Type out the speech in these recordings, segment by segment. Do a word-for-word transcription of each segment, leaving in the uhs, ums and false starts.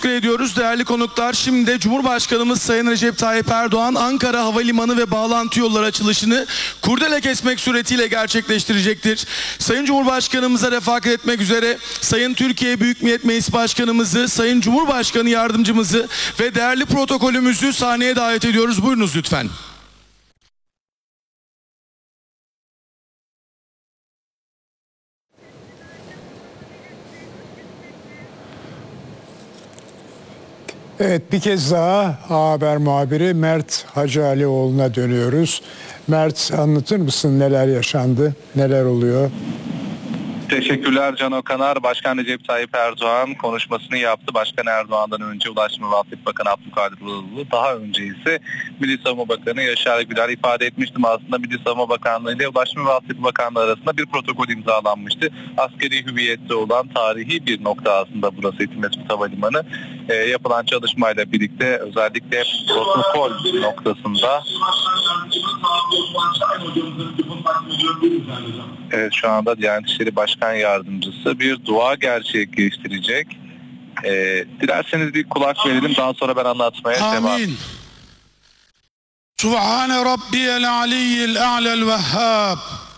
Teşekkür ediyoruz değerli konuklar. Şimdi de Cumhurbaşkanımız Sayın Recep Tayyip Erdoğan Ankara Havalimanı ve bağlantı yolları açılışını kurdele kesmek suretiyle gerçekleştirecektir. Sayın Cumhurbaşkanımıza refakat etmek üzere Sayın Türkiye Büyük Millet Meclisi Başkanımızı, Sayın Cumhurbaşkanı Yardımcımızı ve değerli protokolümüzü sahneye davet ediyoruz. Buyurunuz lütfen. Evet, bir kez daha A Haber muhabiri Mert Hacıalioğlu'na dönüyoruz. Mert, anlatır mısın neler yaşandı, neler oluyor? Teşekkürler Can Okanar. Başkan Recep Tayyip Erdoğan konuşmasını yaptı. Başkan Erdoğan'dan önce Ulaştırma ve Altyapı Bakanı Abdülkadir Urallı, daha önce ise Milli Savunma Bakanı Yaşar Güler ifade etmiştim. Aslında Milli Savunma Bakanlığı ile Ulaştırma ve Altyapı Bakanlığı arasında bir protokol imzalanmıştı. Askeri hüviyette olan tarihi bir nokta aslında burası Etimesgut Havalimanı. E, yapılan çalışmayla birlikte özellikle protokol noktasında evet, şu anda Diyanet İşleri Başkan Yardımcısı bir dua gerçekleştirecek. Ee, dilerseniz bir kulak verelim, daha sonra ben anlatmaya Amin. devam. Subhane Rabbiyel Aliyyil A'lel Vehhab.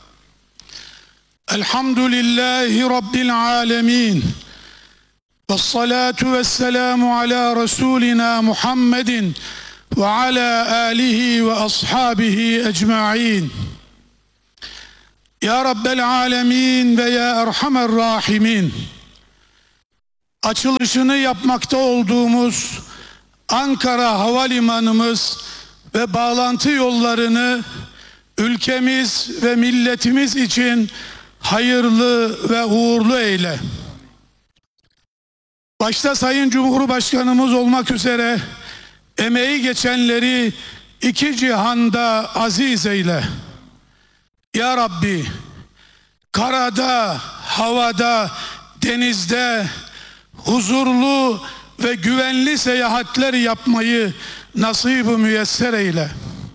Elhamdülillahi Rabbil Alemin. Vessalatu vesselamu ala Resulina Muhammedin ve ala alihi ve ashabihi ecma'in. Ya Rabbel Alemin ve ya Erhamer Rahimin. Açılışını yapmakta olduğumuz Ankara Havalimanımız ve bağlantı yollarını ülkemiz ve milletimiz için hayırlı ve uğurlu eyle. Başta Sayın Cumhurbaşkanımız olmak üzere emeği geçenleri iki cihanda aziz eyle. Ya Rabbi, karada, havada, denizde huzurlu ve güvenli seyahatler yapmayı nasip-i müyesser eyle.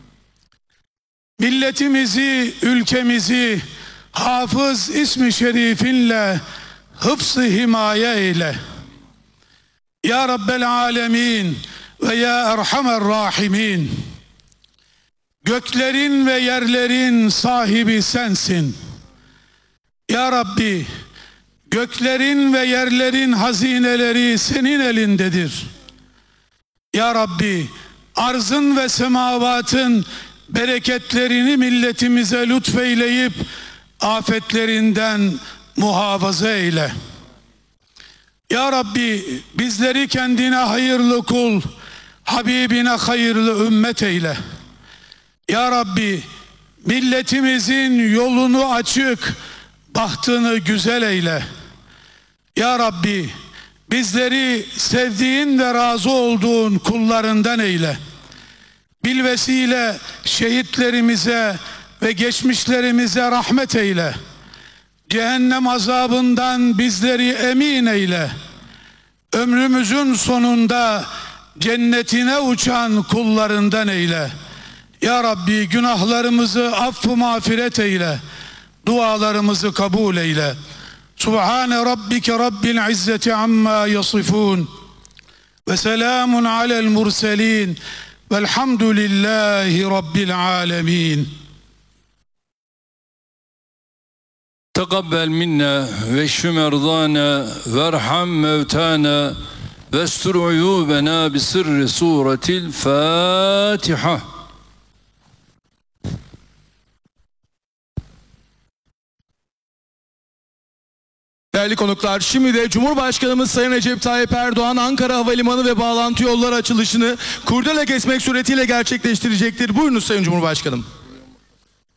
Milletimizi, ülkemizi hafız ismi şerifinle hıfz-ı himaye eyle. Ya Rabbel Alemin ve ya Erhamer Rahimin. Göklerin ve yerlerin sahibi sensin. Ya Rabbi, göklerin ve yerlerin hazineleri senin elindedir. Ya Rabbi, arzın ve semavatın bereketlerini milletimize lütfeyleyip afetlerinden muhafaza eyle. Ya Rabbi, bizleri kendine hayırlı kul, Habibine hayırlı ümmet eyle. Ya Rabbi, milletimizin yolunu açık, bahtını güzel eyle. Ya Rabbi, bizleri sevdiğin ve razı olduğun kullarından eyle. Bilvesile şehitlerimize ve geçmişlerimize rahmet eyle. Cehennem azabından bizleri emin eyle. Ömrümüzün sonunda cennetine uçan kullarından eyle. Ya Rabbi, günahlarımızı affı mağfiret eyle. Dualarımızı kabul eyle. Subhane Rabbike Rabbil İzzeti amma yasifun. Ve selamun alel murselin. Velhamdülillahi Rabbil alemin. Tekabbel minna ve şfi merdana verham mevtana vestur uyubena bi sırrı suretil Fatiha. Değerli konuklar, şimdi de Cumhurbaşkanımız Sayın Recep Tayyip Erdoğan Ankara Havalimanı ve bağlantı yolları açılışını kurdele kesmek suretiyle gerçekleştirecektir. Buyurunuz Sayın Cumhurbaşkanım.